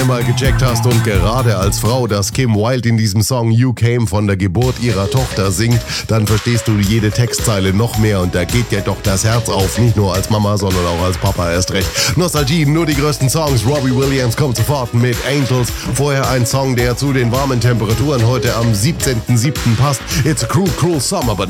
einmal gecheckt hast und gerade als Frau, dass Kim Wilde in diesem Song You Came von der Geburt ihrer Tochter singt, dann verstehst du jede Textzeile noch mehr und da geht dir doch das Herz auf, nicht nur als Mama, sondern auch als Papa erst recht. Nostalgie, nur die größten Songs. Robbie Williams kommt sofort mit Angels. Vorher ein Song, der zu den warmen Temperaturen heute am 17.07. passt. It's a cruel, cruel summer, but